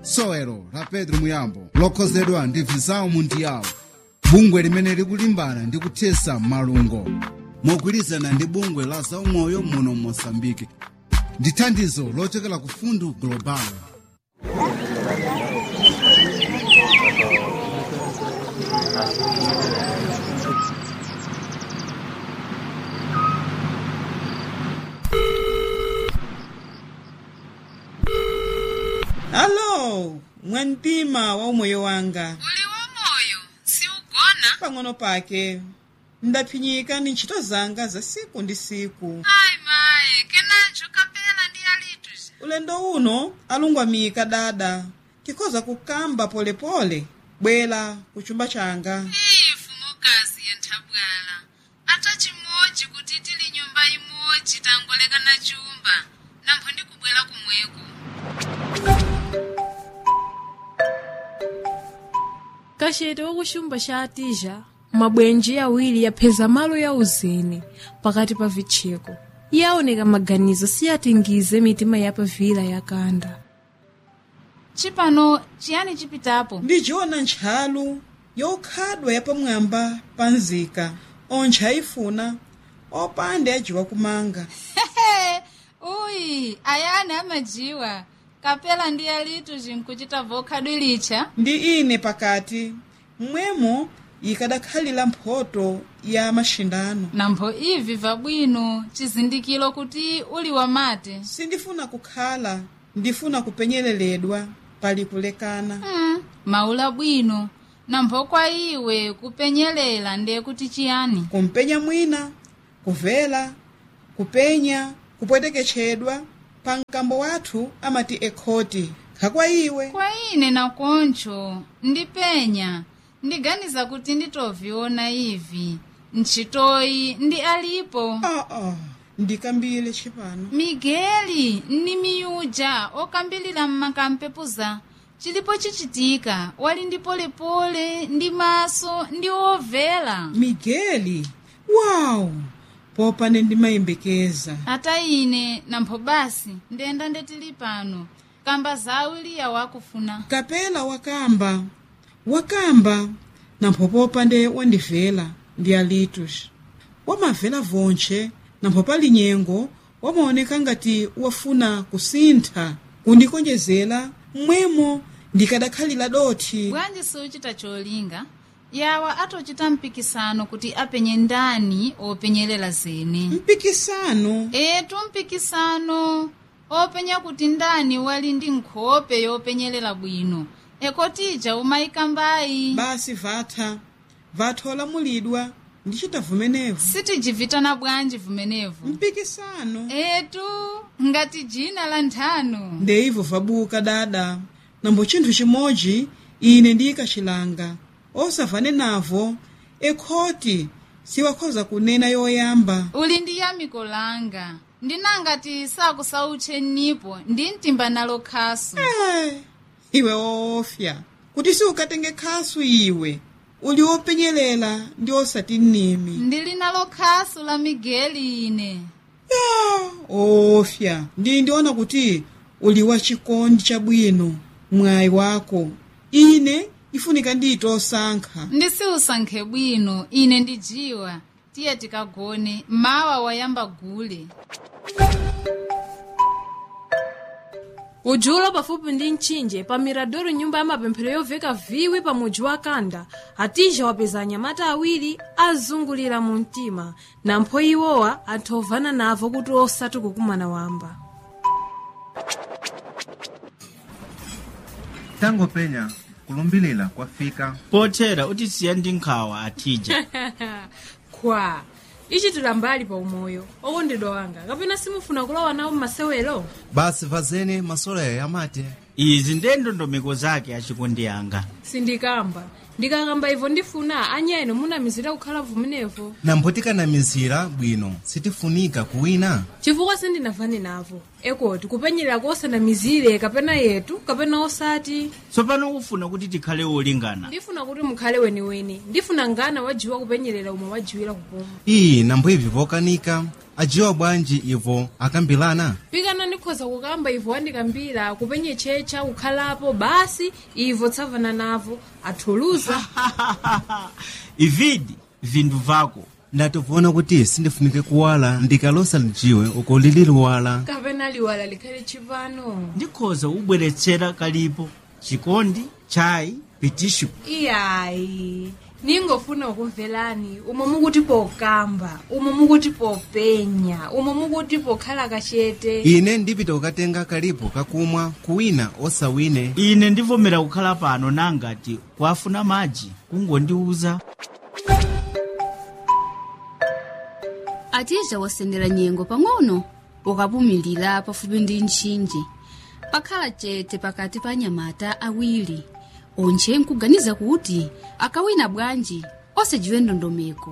sowelo la Pedro Muyambo lokhozedwa ndi Visao Mundial, bungwe limene likulimbana ndi kuthesa malungo mogwirizana ndi bungwe la zaumoyo muno Mozambique ndi thandizo lochokera ku Fundo Global. Hello, mwantima wa umoyo wanga. Uli wamoyo, si ugona? Pang'ono pake, ndaphinyika ni ntchito zanga za siku ndi siku. Ai maye, kenanjo kapela ndi alitu. Ulendo uno, alungwamika dada. Tikoza kukamba polepole, bwela kuchumba changa. Ifu mukazi ya ntabwala. Ata chimoji kutitili nyumba imoji tangoleka na chumba. Nampo ndi kubwela kumweko. Kachete wakuchumba cha Atija, mabwenji awiri yapheza malo ya uzeni pakati pa vitcheko. Yaoneka maganizo siyatingize mitima yapavila yakanda. Chipano chiyani chipitapo? Ndijiona ntchalu yokhadwa yapamwamba panzika oncha ifuna opande ajiwa kumanga. Uyi, ayani amajiwa. Kapela ndi alitu zinkuchita vokhadwilicha. Ndi ine pakati mwemo ikadakhalira mphoto ya mashindano. Nampo ivi vabwino chizindikilo kuti uli wamate. Sindifuna kukhala, ndifuna kupenyeleredwa pali kulekana. Maula bwino. Nampo kwa iwe kupenyelela ndiye kuti chiyani? Kumpenya mwina, kuvela, kupenya, kupweteketchedwa pa mkambo wathu amati ekhoti. Khakwa iwe. Kwa ine na koncho, ndipenya. Ndiganiza kuti nditoviona ivi. Ntchitoyi ndi alipo. Ndikambile chipano. Migeli, ni miyuja, okambilira mmakampepuza. Chilipo chichitika, wali ndi polepole, ndi maso, ndi ovela. Migeli? Wow! Popane ndimayembekeza. Ata ine, nampo basi, ndenda ndetili pano. Kamba zawili ya wakufuna. Kapela wakamba. Wakamba, nampo popande wandivela, ndi alitus. Wamavela vonche, nampo pali nyengo, wamaoneka ngati wafuna kusintha, kundikonjezela, mwemo, ndikadakhalira doti. Bwanji suchita cholinga, yawa atochita mpikisano kuti apenye ndani openyelela zene. Mpikisano? Etu mpikisano, openya kuti ndani wali ndi nkhope yopenyelela bwino. Ekotija umaikambayi. Basi vathola mulidwa, ndichita vumenevu. Sitijivitana bwanji vumenevu. Mpikisano? Etu, ngati jina la nthano. Ndeivo vabuka dada. Nambo chinthu chimoji, ine ndikachilanga. Osavane navo, ekhoti, siwakhoza kunena yoyamba. Uli ndi yamiko langa. Ndinangati sakusauche nipo, ndi mtimba nalo khasu. Iwe ofya. Kuti si ukatenge khasu iwe. Uli openyelela ndi osati nimi. Ndili nalo khasu la Migeli ine. Ofya. Ndiona kuti uli wachikondi chabwino, mwayi wako. Ine ifunika ndito osankha. Ndisi usankhe bwino, ine ndijiwa. Tiye tikagone, mawa wayamba gule. Ujulo pafupi ndi mchinje pa Miradoro, nyumba ya mapemphero yoveka viwi pa muji wa Kanda. Atija wapeza anyamata awiri azungulira mu mtima, nampho iwowa athovana navo kuti osati kukumana wamba. Tango penya kulumbilira kwafika. Pothera utisiya ndi nkhawa Atija. Kwa ichi tulambali pa umoyo okondedwa wanga, kapena simufuna kulowa nawo masewero? Basi vazene masoleyo yamate. Izi ndondomeko zake achikondi yanga. Sindikamba. Ndikakamba ivo ndifuna anyeno munamizira kukhala vumenevo. Nambotikanamizira bwino, sitifunika kuwina. Chifukwa sindinavane navo. Ekoti kupenyerera kosanamizire kapena yetu, kapena osati. Tsopano ufuna kuti tikhale olingana. Ndifuna kuti mukhale weniweni. Ndifuna ngana wajiwa kupenyerera umwe wajiwira kupuma. Nambo ivi vokanika. ajiwa bwanji ivo akambilana? pikana ndikhoza kukamba ivo andikambira kupenye checha kukhalapo basi ivo tsavana navo athuluza. ividi vindu vako ndatovona kuti sindifunike kuwala ndikalosa lijiwe uko lili liwala. kapena liwala likhale chipano. ndikhoza ubweretsera kalipo chikondi chai pitishu. iyayi ningofuna kumvelani umo mukuti pokamba umo mukuti popenya umo mukuti pokhala kachete. ine ndipita kukatenga kalipo kakumwa kuwina osawine. ine ndivomera kukhala pano nangati kwafuna madzi kungondiuza. atija wasendera nyengo pang'ono ukapumilira pafupi ndi ntchinji pakhala chete pakati pa anyamata awiri onche nkuganiza kuti akawina bwanji osajiwe ndondomeko.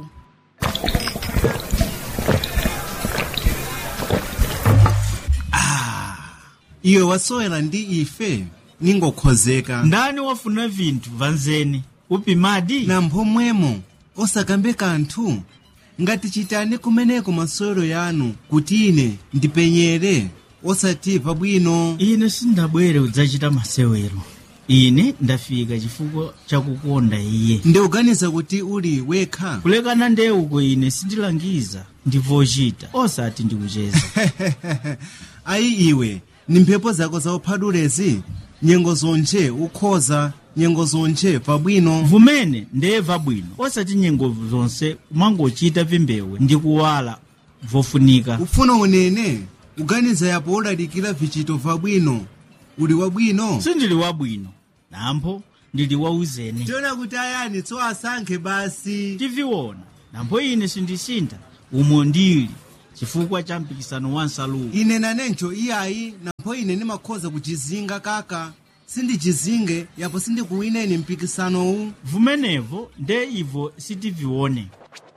iwe wasowera ndi ife ningokhozeka. ndani wafuna vinthu vanzeni upimadi na mphomwemo osakambe kanthu ngati chitani kumeneko masewero yanu kuti ine ndipenyere osati pabwino. ine sindabwere udzachita masewero. ine ndafika chifukwa chakukonda iye. ndikuganiza kuti uli wekha. kulekana ndeuko ine sindilangiza ndivochita osati ndikucheza. ayi iwe ni mphepo zako zauphadulezi nyengo zonche ukhoza nyengo zonche pabwino. vumene ndeva bwino osati nyengo zonse umangochita vimbewe ndi kuwala vofunika. ufuna unene uganiza yapo ulalikira vichito vabwino uli wabwino. sindili wabwino nampo ndili wauzeni. tiona kuti ayani tso asankhe basi. tiviona nampo ine sindisintha umo ndili chifukwa cha mpikisano wa nsalu. ine nanencho iyayi nampo ine nimakhoza kuchizinga kaka sindichizinge yapo sindikuwineni mpikisanowu. vumenevo nde ivo sitivione.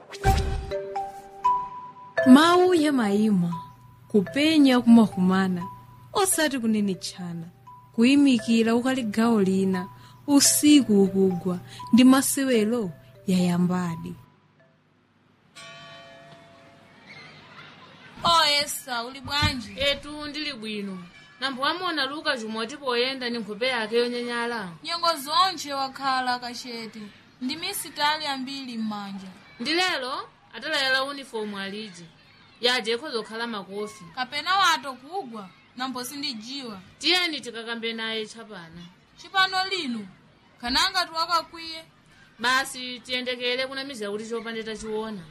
mawu ya mayima kupenya kumahumana osati kunenetchana kuyimikira ukali gawo lina usiku ukugwa ndi masewero yayambadi. esa uli bwanji? etu ndili bwino. nambo amona luka jumoti poyenda ni nkhope yake yonyanyala. nyengo zonche wakhala kachete ndi misitali ambiri m'manja. ndi lero atalayala uniform aliji yaje khozokhala makofi kapena wato kugwa nambo sindijiwa. tiyeni tikakambe naye chapana. chipano lino kananga tuwakakwiye basi tiyendekele kunamiza kuti chopande tachiona.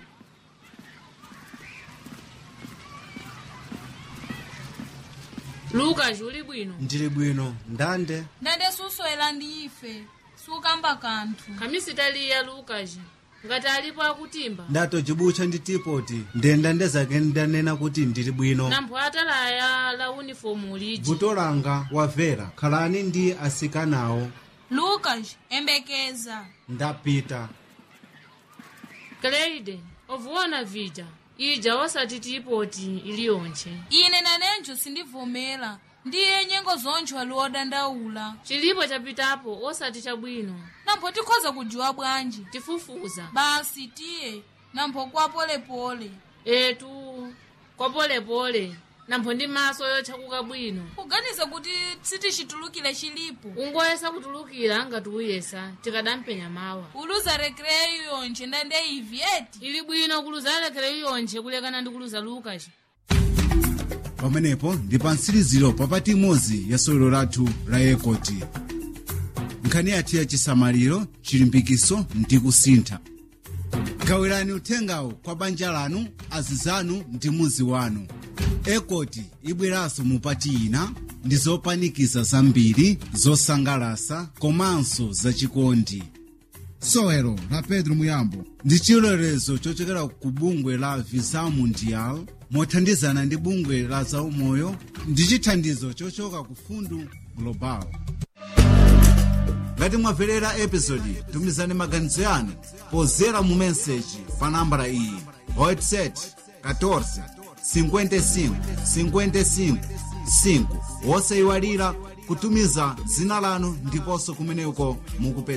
luka juli bwino? ndili bwino. ndande suswera ndi ife sukamba kanthu. kamisitaliya lukaji ngati alipo akutimba. ndatojibucha ndi tipoti ndenda ndezake ndanena kuti ndili bwino. nambo atalaya la uniform uliji vuto langa wavera khalani ndi asikanawo. lukas embekeza ndapita. Kleide ovuona vija ija osati tipoti iliyonche. ine nanenjo sindivomera ndiye nyengo zonche wali wodandaula. chilipo chapitapo osati chabwino. nambo tikhoza kujiwa bwanji? tifufuza basi tiye nambo kwa polepole. etu kwa polepole nambo ndi maso yochakuka bwino. kuganiza kuti sitichitulukire chilipo. ungoyesa kutulukira ngati uyesa tikadampenya mawa. uluza rekreyo yonche ndande ivi eti ili bwino kuluza rekreyo yonche kulekana ndi kuluza lukaci. pamenepo ndi pa mtsiriziro papati imodzi ya sewero lathu la ekoti. nkhani yathu ya chisamaliro chilimbikiso ndi kusintha. gawirani uthengawo kwa banja lanu azizanu ndi muzi wanu. ekoti ibweranso mupati ina ndi zopanikiza zambiri zosangalasa komanso zachikondi. sewero la pedro muyambo ndi chilolezo chochokera ku bungwe la visa mundial mothandizana ndi bungwe la zaumoyo ndi chithandizo chochoka ku fundu global. ngati mwamverera episodi tumizani maganizo yanu pozera mu meseji pa nambala iyi WhatsApp 14 55 55 5 wosayiwalira kutumiza dzina lanu ndiponso kumeneko mukupeza